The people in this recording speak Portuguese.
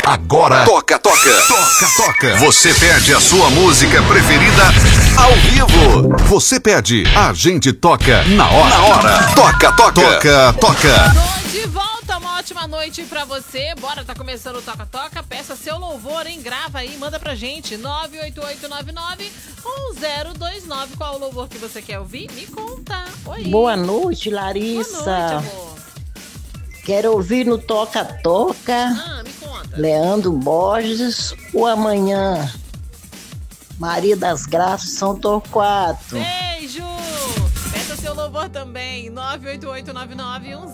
Agora toca. Você pede a sua música preferida ao vivo. Você pede, a gente toca na hora. Toca. Tô de volta, uma ótima noite pra você. Bora, tá começando o Toca. Peça seu louvor, hein? Grava aí, manda pra gente. 988991029. Qual o louvor que você quer ouvir? Me conta. Oi. Boa noite, Larissa. Boa noite, amor. Quero ouvir no Toca. Me conta. Leandro Borges, o Amanhã. Maria das Graças, São Torquato. Beijo! Peça seu louvor também. 988991029.